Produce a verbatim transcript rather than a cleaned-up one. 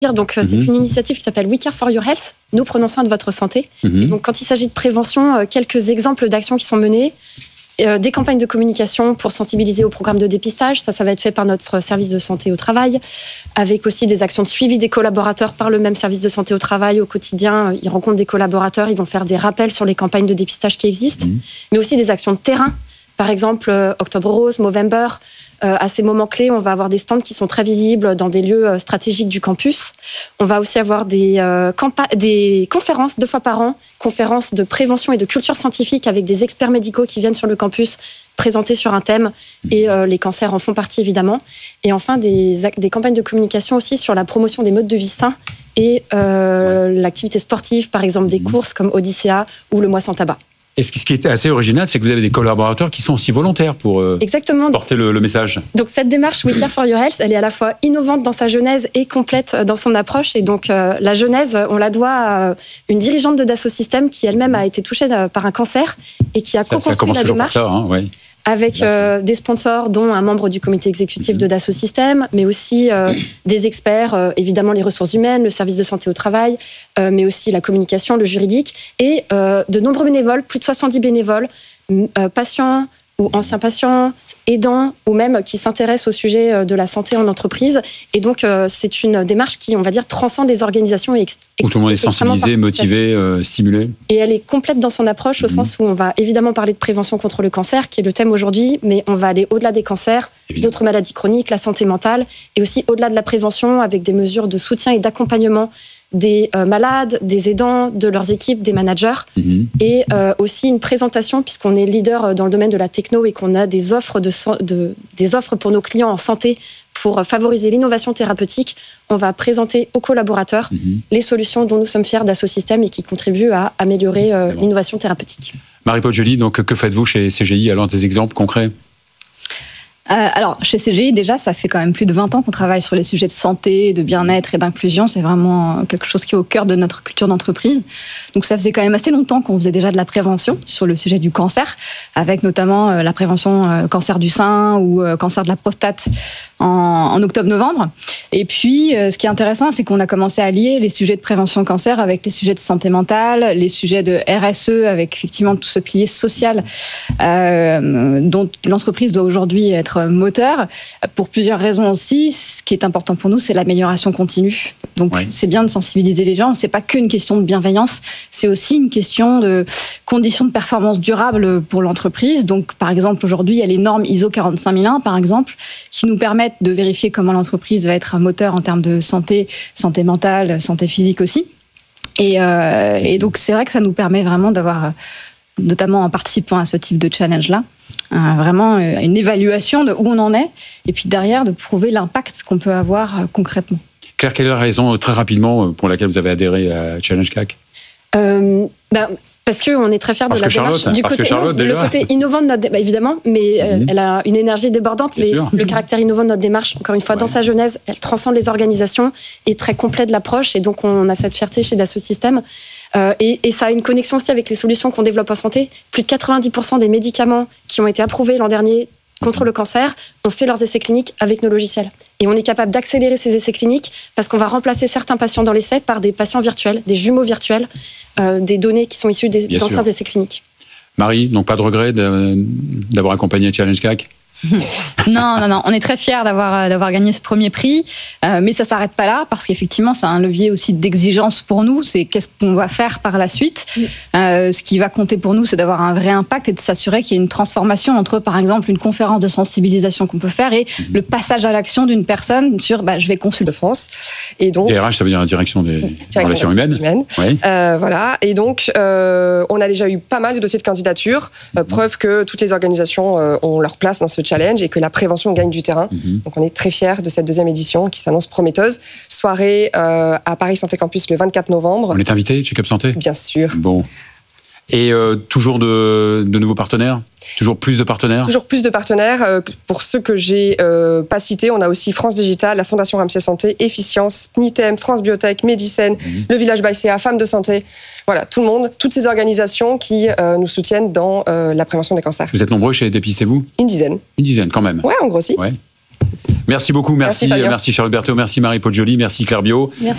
Donc, mm-hmm. c'est une initiative qui s'appelle We Care for Your Health. Nous prenons soin de votre santé. Mm-hmm. Donc, quand il s'agit de prévention, quelques exemples d'actions qui sont menées. Euh, des campagnes de communication pour sensibiliser au programme de dépistage. Ça, ça va être fait par notre service de santé au travail, avec aussi des actions de suivi des collaborateurs par le même service de santé au travail. Au quotidien, ils rencontrent des collaborateurs, ils vont faire des rappels sur les campagnes de dépistage qui existent, mmh. mais aussi des actions de terrain. Par exemple, euh, Octobre Rose, Movember. Euh, à ces moments clés, on va avoir des stands qui sont très visibles dans des lieux euh, stratégiques du campus. On va aussi avoir des, euh, campa- des conférences deux fois par an, conférences de prévention et de culture scientifique avec des experts médicaux qui viennent sur le campus présenter sur un thème, et euh, les cancers en font partie évidemment. Et enfin, des, des campagnes de communication aussi sur la promotion des modes de vie sains et euh, ouais. l'activité sportive, par exemple des mmh. courses comme Odyssea ou le Mois sans tabac. Et ce qui est assez original, c'est que vous avez des collaborateurs qui sont aussi volontaires pour euh, Exactement. porter le, le message. Donc cette démarche We Care for Your Health, elle est à la fois innovante dans sa genèse et complète dans son approche. Et donc euh, la genèse, on la doit à une dirigeante de Dassault Systèmes qui elle-même a été touchée par un cancer et qui a ça, co-construit ça commence la démarche. Par ça, hein, ouais. Avec euh, des sponsors, dont un membre du comité exécutif mmh. de Dassault Systèmes, mais aussi euh, des experts, euh, évidemment les ressources humaines, le service de santé au travail, euh, mais aussi la communication, le juridique, et euh, de nombreux bénévoles, plus de soixante-dix bénévoles, euh, patients ou anciens patients, aidants, ou même qui s'intéressent au sujet de la santé en entreprise. Et donc, euh, c'est une démarche qui, on va dire, transcende les organisations. Et ex- où tout le monde est sensibilisé, motivé, euh, stimulé. Et elle est complète dans son approche, au mmh. sens où on va évidemment parler de prévention contre le cancer, qui est le thème aujourd'hui, mais on va aller au-delà des cancers, évidemment. D'autres maladies chroniques, la santé mentale, et aussi au-delà de la prévention, avec des mesures de soutien et d'accompagnement des euh, malades, des aidants, de leurs équipes, des managers, mmh. et euh, aussi une présentation, puisqu'on est leader dans le domaine de la techno et qu'on a des offres, de, de, des offres pour nos clients en santé pour favoriser l'innovation thérapeutique. On va présenter aux collaborateurs mmh. les solutions dont nous sommes fiers Dassault Systèmes et qui contribuent à améliorer euh, l'innovation thérapeutique. Marie-Paul Joly, donc que faites-vous chez C G I? Alors des exemples concrets? Euh, alors, chez C G I, déjà, ça fait quand même plus de vingt ans qu'on travaille sur les sujets de santé, de bien-être et d'inclusion. C'est vraiment quelque chose qui est au cœur de notre culture d'entreprise. Donc, ça faisait quand même assez longtemps qu'on faisait déjà de la prévention sur le sujet du cancer, avec notamment euh, la prévention euh, cancer du sein ou euh, cancer de la prostate en, en octobre-novembre. Et puis, euh, ce qui est intéressant, c'est qu'on a commencé à lier les sujets de prévention cancer avec les sujets de santé mentale, les sujets de R S E, avec effectivement tout ce pilier social euh, dont l'entreprise doit aujourd'hui être moteur, pour plusieurs raisons aussi. Ce qui est important pour nous, c'est l'amélioration continue. Donc, ouais. c'est bien de sensibiliser les gens. C'est pas qu'une question de bienveillance, c'est aussi une question de conditions de performance durable pour l'entreprise. Donc, par exemple, aujourd'hui, il y a les normes I S O quarante-cinq mille un, par exemple, qui nous permettent de vérifier comment l'entreprise va être un moteur en termes de santé, santé mentale, santé physique aussi. Et, euh, et donc, c'est vrai que ça nous permet vraiment d'avoir, notamment en participant à ce type de challenge-là, Euh, vraiment euh, une évaluation de où on en est, et puis derrière de prouver l'impact qu'on peut avoir euh, concrètement. Claire, quelle est la raison, très rapidement, pour laquelle vous avez adhéré à Challenge C A C? euh, ben, Parce qu'on est très fiers de la démarche du côté, non, le côté innovant de notre démarche, bah, évidemment, mais mm-hmm. elle, elle a une énergie débordante, Bien mais sûr. le caractère innovant de notre démarche, encore une fois, ouais. dans sa genèse, elle transcende les organisations, est très complète de l'approche, et donc on a cette fierté chez Dassault Systèmes. Euh, et, et ça a une connexion aussi avec les solutions qu'on développe en santé. Plus de quatre-vingt-dix pour cent des médicaments qui ont été approuvés l'an dernier contre le cancer ont fait leurs essais cliniques avec nos logiciels. Et on est capable d'accélérer ces essais cliniques parce qu'on va remplacer certains patients dans l'essai par des patients virtuels, des jumeaux virtuels, euh, des données qui sont issues des, d'anciens essais cliniques. Marie, donc pas de regret de, d'avoir accompagné Challenge C A C? Non, non, non. On est très fiers d'avoir, d'avoir gagné ce premier prix, euh, mais ça ne s'arrête pas là, parce qu'effectivement, c'est un levier aussi d'exigence pour nous. C'est qu'est-ce qu'on va faire par la suite. Euh, ce qui va compter pour nous, c'est d'avoir un vrai impact et de s'assurer qu'il y ait une transformation entre, par exemple, une conférence de sensibilisation qu'on peut faire et mmh. le passage à l'action d'une personne sur bah, « je vais consulter France ». Et donc, D R H, ça veut dire la direction des direction relations humaines. humaines. Oui. Euh, voilà. Et donc, euh, on a déjà eu pas mal de dossiers de candidature, euh, mmh. preuve que toutes les organisations euh, ont leur place dans ce challenge et que la prévention gagne du terrain. Mm-hmm. Donc on est très fiers de cette deuxième édition qui s'annonce prometteuse. Soirée euh, à Paris Santé Campus le vingt-quatre novembre. On est invité, Check-up Santé? Bien sûr. Bon. Et euh, toujours de, de nouveaux partenaires? Toujours plus de partenaires? Toujours plus de partenaires. Euh, pour ceux que j'ai euh, pas cités, on a aussi France Digital, la Fondation Ramsay Santé, Efficience, Nitem, France Biotech, Medicène, mmh. le Village Baïséa, Femmes de Santé. Voilà, tout le monde, toutes ces organisations qui euh, nous soutiennent dans euh, la prévention des cancers. Vous êtes nombreux chez Dépistez-vous? Une dizaine. Une dizaine, quand même. Ouais, on grossit. Ouais. Merci beaucoup, merci, merci, merci Charlotte Berthaud, merci Marie-Paul Joly, merci Claire Biot. Merci.